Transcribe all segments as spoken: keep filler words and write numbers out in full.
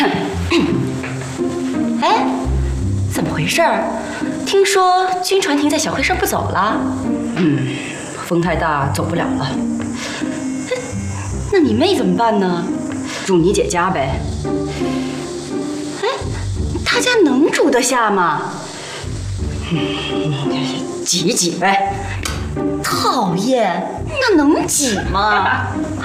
哎，怎么回事？听说军传庭在小黑社不走了？嗯，风太大，走不了了。那你妹怎么办呢？住你姐家呗。哎，她家能住得下吗？嗯，挤挤呗。讨厌，那能挤吗？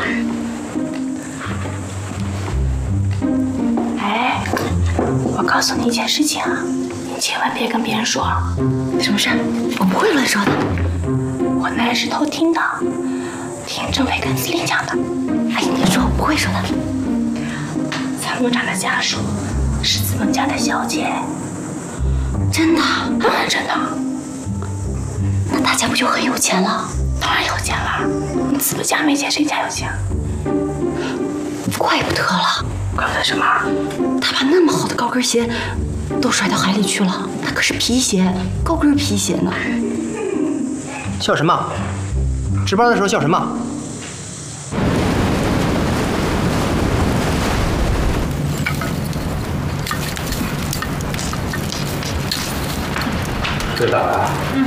哎，我告诉你一件事情啊，你千万别跟别人说。 什么事？我不会乱说的。 我那是偷听的，听政委跟司令讲的。 哎，你说，我不会说的。 参谋长的家属是子萌家的小姐。 真的？ 啊，真的。 那大家不就很有钱了？ 当然有钱了，你子萌家没钱，谁家有钱？ 怪不得了。 怪不得什么？ 他把那么好的高跟鞋都甩到海里去了，那可是皮鞋，高跟皮鞋呢。 笑什么？值班的时候笑什么？ 这打啊？嗯。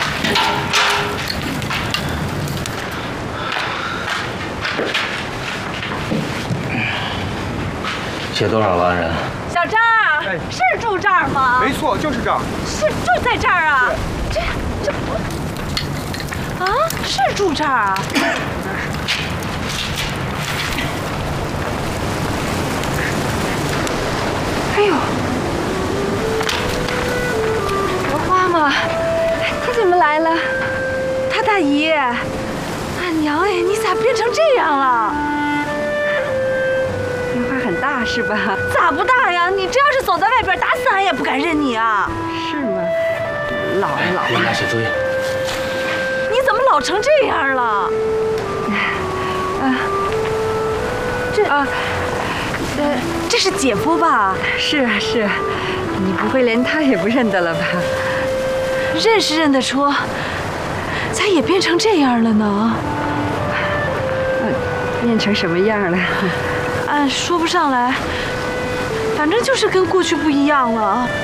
写多少万人？ 小张，哎、是住这儿吗？ 没错，就是这儿。 是就在这儿啊？这这不啊？是住这儿啊？哎呦，荷花吗？你怎么来了？他大姨，俺娘哎，你咋变成这样了？ 变化很大是吧？ 咋不大呀？你这要是走在外边，打死俺也不敢认你啊！ 是吗？老了老了。 别开始追了。 你怎么老成这样了？ 啊，这啊， 呃，这是姐夫吧？ 是啊是，你不会连他也不认得了吧？ 认是认得出，咋也变成这样了呢？ 嗯，变成什么样了？ 俺说不上来，反正就是跟过去不一样了。